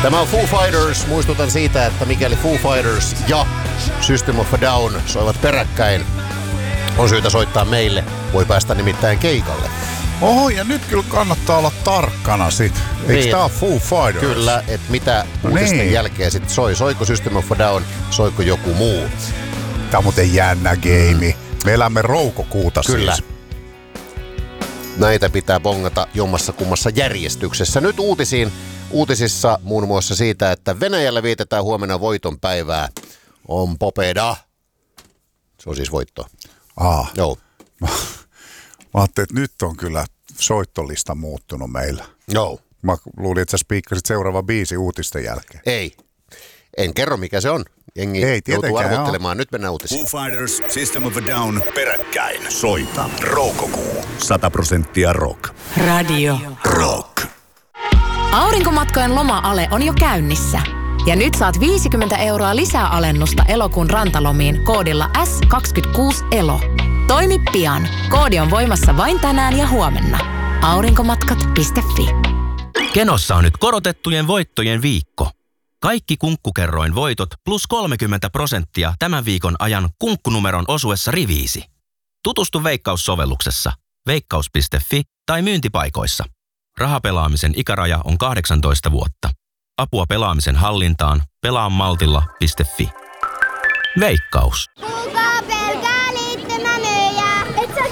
Tämä on Foo Fighters. Muistutan siitä, että mikäli Foo Fighters ja System of a Down soivat peräkkäin, on syytä soittaa meille. Voi päästä nimittäin keikalle. Oho, ja nyt kyllä kannattaa olla tarkkana sit. Eikö tää ole Foo Fighters? Kyllä, että mitä uutisten jälkeen sit soi. Soiko System of a Down, soiko joku muu? Tää on muuten jännä geimi. Me elämme roukokuuta Kyllä. siis. Näitä pitää bongata jommassa kummassa järjestyksessä. Nyt uutisissa muun muassa siitä, että Venäjällä vietetään huomenna voiton päivää. On popeda. Se on siis voitto. Joo. Mä ajattelin, että nyt on kyllä soittolista muuttunut meillä. Joo. Mä luulin, että sä spiikkasit seuraava biisi uutisten jälkeen. Ei. En kerro, mikä se on. Jengi joutuu arvottelemaan. Nyt mennään uutisiin. Foo Fighters, System of a Down, peräkkäin. Soita. Roukokuu. 100% rock. Radio Rock. Aurinkomatkojen loma-ale on jo käynnissä. Ja nyt saat 50 € lisää alennusta elokuun rantalomiin koodilla S26ELO. Toimi pian. Koodi on voimassa vain tänään ja huomenna. Aurinkomatkat.fi. Kenossa on nyt korotettujen voittojen viikko. Kaikki Kunkkukerroin voitot plus 30% tämän viikon ajan kunkkunumeron osuessa riviisi. Tutustu Veikkaus-sovelluksessa, veikkaus.fi tai myyntipaikoissa. Rahapelaamisen ikäraja on 18 vuotta. Apua pelaamisen hallintaan pelaamaltilla.fi. Veikkaus. Kuka pelkää liittymänöjä? Et sä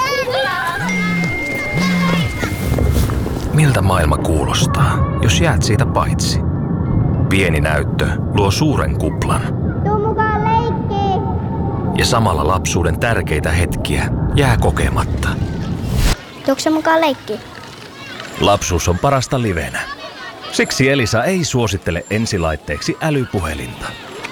Miltä maailma kuulostaa, jos jäät siitä paitsi? Pieni näyttö luo suuren kuplan. Tuu mukaan leikkiin. Ja samalla lapsuuden tärkeitä hetkiä jää kokematta. Tuukse mukaan leikkiin? Lapsuus on parasta livenä. Siksi Elisa ei suosittele ensilaitteeksi älypuhelinta.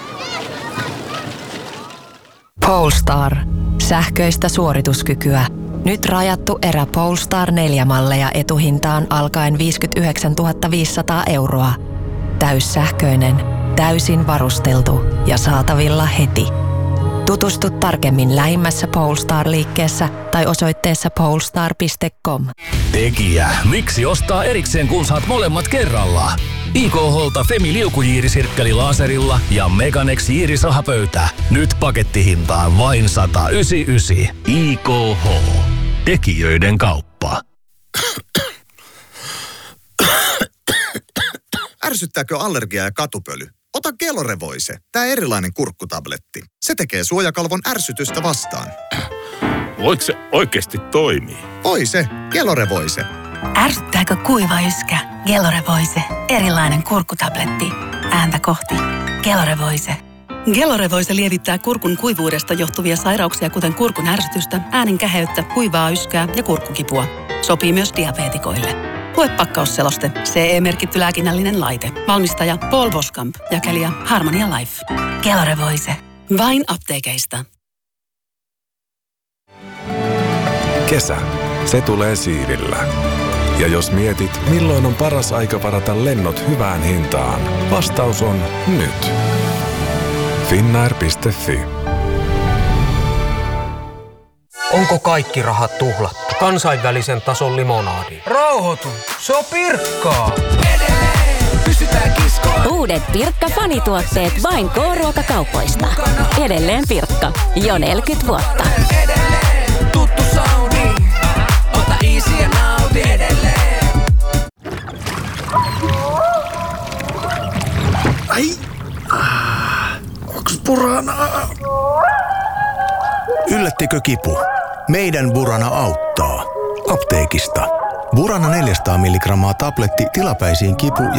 Polestar. Sähköistä suorituskykyä. Nyt rajattu erä Polestar 4-malleja etuhintaan alkaen 59 500 €. Täyssähköinen, täysin varusteltu ja saatavilla heti. Tutustu tarkemmin lähimmässä Polestar-liikkeessä tai osoitteessa polestar.com. Tekijä, miksi ostaa erikseen kun saat molemmat kerralla? IKH:lta Femi liukujiirisirkkeli laserilla ja Meganex jiirisrahapöytä. Nyt pakettihintaan vain 199. IKH. Tekijöiden kauppa. Ärsyttääkö allergia ja katupöly? Ota Gelorevoise, tää erilainen kurkkutabletti. Se tekee suojakalvon ärsytystä vastaan. Voiko se oikeasti toimii? Oi se, Gelorevoise. Ärsyttääkö kuiva yskä? Gelorevoise, erilainen kurkkutabletti. Ääntä kohti. Gelorevoise. Gelorevoise lievittää kurkun kuivuudesta johtuvia sairauksia, kuten kurkun ärsytystä, äänen käheyttä, kuivaa yskää ja kurkkukipua. Sopii myös diabeetikoille. Lue pakkausseloste. CE-merkitty lääkinnällinen laite. Valmistaja Paul Voskamp. Jakelija Harmonia Life. Gelorevoise. Vain apteekeista. Kesä. Se tulee siidillä. Ja jos mietit, milloin on paras aika varata lennot hyvään hintaan, vastaus on nyt. Finnair.fi. Onko kaikki rahat tuhlattu kansainvälisen tason limonaadiin? Rauhoitu, se on Pirkkaa! Uudet Pirkka-fanituotteet vain K-ruokakaupoista. Edelleen Pirkka. Jo 40 vuotta. Tuttu soundi. Ota easy ja nauti edelleen. Ai. Onks Burana? Yllättikö kipu? Meidän Burana auttaa. Apteekista. Burana 400 mg tabletti tilapäisiin kipu- ja